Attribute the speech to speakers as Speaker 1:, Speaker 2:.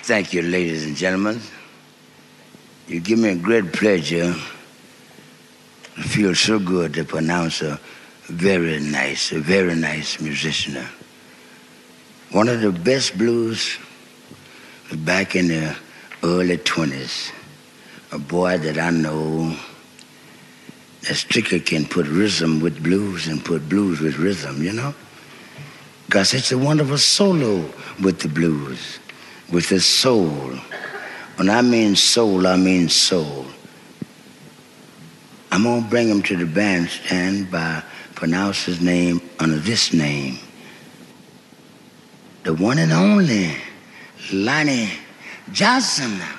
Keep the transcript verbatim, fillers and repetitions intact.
Speaker 1: Thank you, ladies and gentlemen. You give me a great pleasure. It feels so good to pronounce a very nice, a very nice musician. One of the best blues was back in the early twenties. A boy that I know that strictly can put rhythm with blues and put blues with rhythm, you know? Because it's a wonderful solo with the blues, with the soul. When I mean soul, I mean soul. I'm gonna bring him to the bandstand by pronouncing his name under this name. The one and only Lonnie Johnson.